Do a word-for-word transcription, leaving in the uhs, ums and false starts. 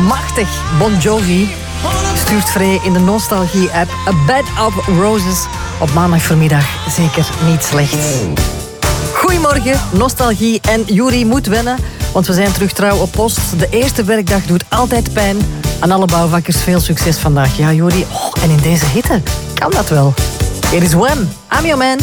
Machtig. Bon Jovi stuurt vrij in de nostalgie-app A Bed of Roses. Op maandagmiddag zeker niet slecht. Goedemorgen, nostalgie en Juri moet wennen, want we zijn terug trouw op post. De eerste werkdag doet altijd pijn. Aan alle bouwvakkers veel succes vandaag. Ja, Juri, oh, en in deze hitte kan dat wel. Hier is Wham! I'm your man.